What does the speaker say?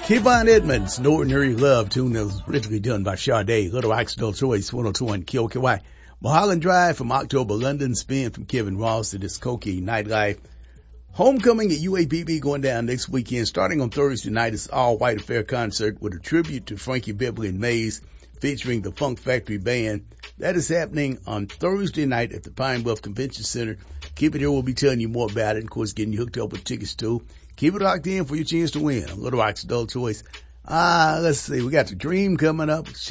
Kevon Edmonds, No Ordinary Love, tune that was originally done by Sade, Little Rock's Adult Choice, 102.1 KOKY. Mulholland Drive from October, London Spin from Kevin Ross to this Skokie Nightlife. Homecoming at UABB going down next weekend. Starting on Thursday night, it's all white affair concert with a tribute to Frankie Beverly and Mays featuring the Funk Factory Band. That is happening on Thursday night at the Pine Bluff Convention Center. Keep it here. We'll be telling you more about it. Of course, getting you hooked up with tickets too. Keep it locked in for your chance to win on Little Rock's Adult Choice. Let's see. We got the Dream coming up.